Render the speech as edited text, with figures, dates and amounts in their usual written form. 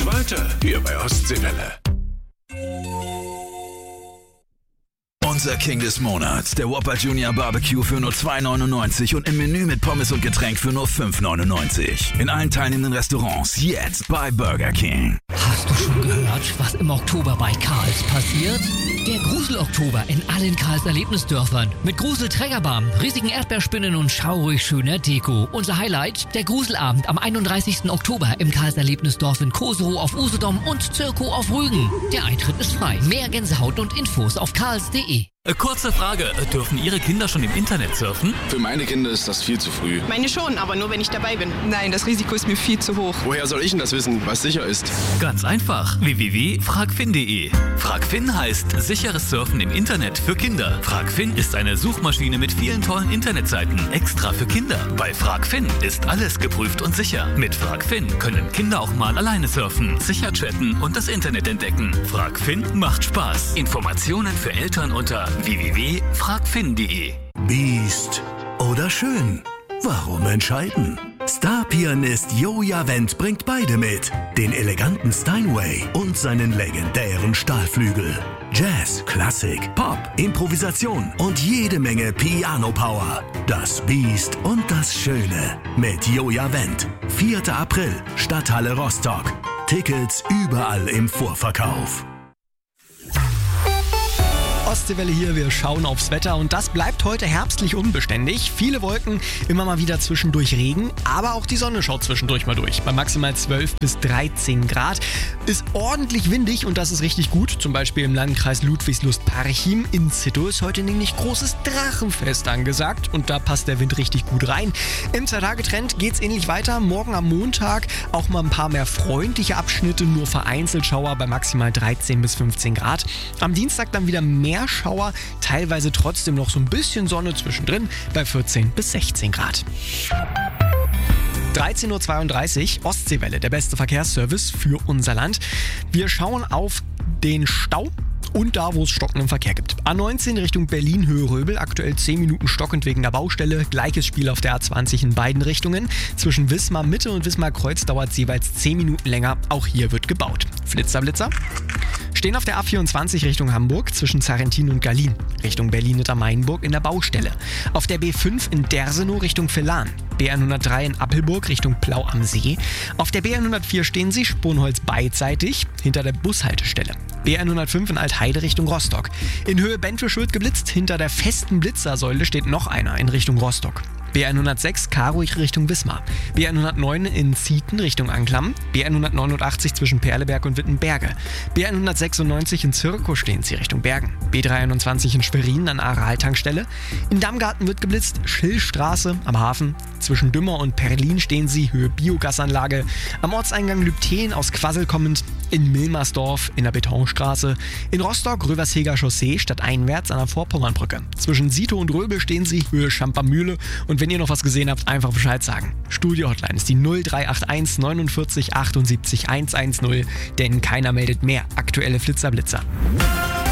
geht's weiter hier bei Ostseewelle. Unser King des Monats, der Whopper Junior Barbecue für nur 2,99 und im Menü mit Pommes und Getränk für nur 5,99. In allen teilnehmenden Restaurants jetzt bei Burger King. Hast du schon gehört, was im Oktober bei Karls passiert? Der Grusel-Oktober in allen Karls Erlebnisdörfern. Mit Grusel-Trägerbahn, riesigen Erdbeerspinnen und schaurig schöner Deko. Unser Highlight, der Gruselabend am 31. Oktober im Karls Erlebnisdorf in Koserow auf Usedom und Zirko auf Rügen. Der Eintritt ist frei. Mehr Gänsehaut und Infos auf karls.de. Kurze Frage, dürfen Ihre Kinder schon im Internet surfen? Für meine Kinder ist das viel zu früh. Meine schon, aber nur wenn ich dabei bin. Nein, das Risiko ist mir viel zu hoch. Woher soll ich denn das wissen, was sicher ist? Ganz einfach, www.fragfin.de. Fragfin heißt sicheres Surfen im Internet für Kinder. Fragfin ist eine Suchmaschine mit vielen tollen Internetseiten, extra für Kinder. Bei Fragfin ist alles geprüft und sicher. Mit Fragfin können Kinder auch mal alleine surfen, sicher chatten und das Internet entdecken. Fragfin macht Spaß. Informationen für Eltern unter www.fragfin.de. Biest oder schön? Warum entscheiden? Star-Pianist Joja Wendt bringt beide mit. Den eleganten Steinway und seinen legendären Stahlflügel. Jazz, Klassik, Pop, Improvisation und jede Menge Piano-Power. Das Biest und das Schöne mit Joja Wendt. 4. April, Stadthalle Rostock. Tickets überall im Vorverkauf. Ostseewelle hier, wir schauen aufs Wetter und das bleibt heute herbstlich unbeständig. Viele Wolken, immer mal wieder zwischendurch Regen, aber auch die Sonne schaut zwischendurch mal durch. Bei maximal 12 bis 13 Grad. Ist ordentlich windig und das ist richtig gut. Zum Beispiel im Landkreis Ludwigslust-Parchim in Zittow ist heute nämlich großes Drachenfest angesagt und da passt der Wind richtig gut rein. Im 2-Tage-Trend geht's ähnlich weiter. Morgen am Montag auch mal ein paar mehr freundliche Abschnitte, nur vereinzelt Schauer bei maximal 13 bis 15 Grad. Am Dienstag dann wieder mehr Schauer, teilweise trotzdem noch so ein bisschen Sonne zwischendrin bei 14 bis 16 Grad. 13.32 Uhr, Ostseewelle, der beste Verkehrsservice für unser Land. Wir schauen auf den Stau und da, wo es stockenden Verkehr gibt. A19 Richtung Berlin, Höhe Röbel, aktuell 10 Minuten stockend wegen der Baustelle. Gleiches Spiel auf der A20 in beiden Richtungen. Zwischen Wismar Mitte und Wismar Kreuz dauert es jeweils 10 Minuten länger. Auch hier wird gebaut. Blitzer. Stehen auf der A24 Richtung Hamburg zwischen Zarrentin und Gallin. Richtung Berlin-Nidda-Mainburg in der Baustelle. Auf der B5 in Dersenow Richtung Villan. BR103 in Appelburg Richtung Plau am See. Auf der BR104 stehen sie Sponholz beidseitig hinter der Bushaltestelle. BR105 in Altheide Richtung Rostock. In Höhe Bentwisch wird geblitzt. Hinter der festen Blitzersäule steht noch einer in Richtung Rostock. BR106 Karow Richtung Wismar. BR109 in Zieten Richtung Anklam. BR189 zwischen Perleberg und Wittenberge. BR196 in Zirko stehen sie Richtung Bergen. B321 in Schwerin an Aral-Tankstelle. In Damgarten wird geblitzt. Schillstraße am Hafen. Zwischen Dümmer und Perlin stehen sie Höhe Biogasanlage. Am Ortseingang Lübten aus Quassel kommend. In Milmersdorf in der Betonstraße. In Rostock Röversheger Chaussee stadteinwärts an der Vorpommernbrücke. Zwischen Sito und Röbel stehen sie Höhe Schampermühle. Und wenn ihr noch was gesehen habt, einfach Bescheid sagen. Studio-Hotline ist die 0381 49 78 110, denn keiner meldet mehr aktuelle Flitzer.